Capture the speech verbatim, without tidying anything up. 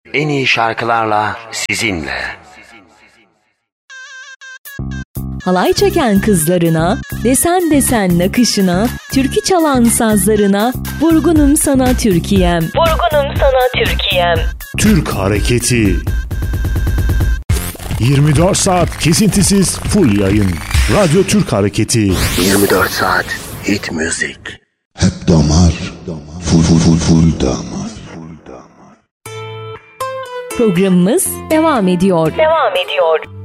en iyi şarkılarla sizinle. Halay çeken kızlarına, desen desen nakışına, türkü çalan sazlarına, vurgunum sana Türkiye'm. Vurgunum sana Türkiye'm. Türk Hareketi. yirmi dört saat kesintisiz full yayın. Radyo Türk Hareketi. yirmi dört saat hit müzik. Hep damar, full full full full damar. Programımız devam ediyor. Devam ediyor.